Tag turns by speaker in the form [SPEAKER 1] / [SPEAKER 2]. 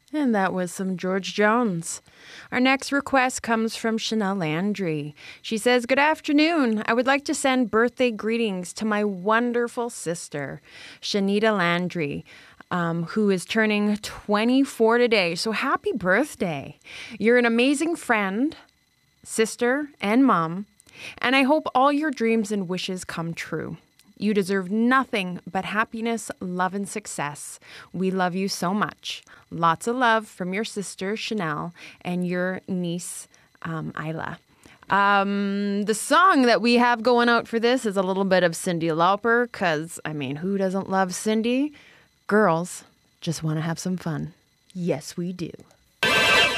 [SPEAKER 1] And that was some George Jones. Our next request comes from Chanel Landry. She says, "Good afternoon. I would like to send birthday greetings to my wonderful sister, Shanita Landry, who is turning 24 today. So happy birthday. You're an amazing friend, sister, and mom, and I hope all your dreams and wishes come true. You deserve nothing but happiness, love, and success. We love you so much. Lots of love from your sister, Chanel, and your niece, Isla." The song that we have going out for this is a little bit of Cyndi Lauper, because, I mean, who doesn't love Cyndi? Girls just want to have some fun. Yes, we do.